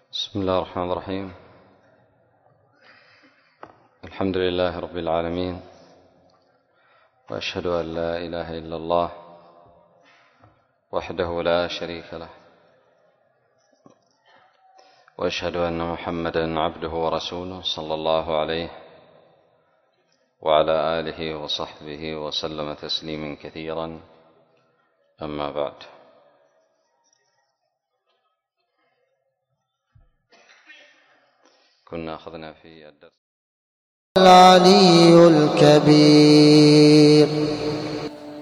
بسم الله الرحمن الرحيم. الحمد لله رب العالمين، وأشهد أن لا إله إلا الله وحده لا شريك له، وأشهد أن محمدا عبده ورسوله صلى الله عليه وعلى آله وصحبه وسلم تسليما كثيرا. أما بعد، كنا أخذنا في الدرس العلي الكبير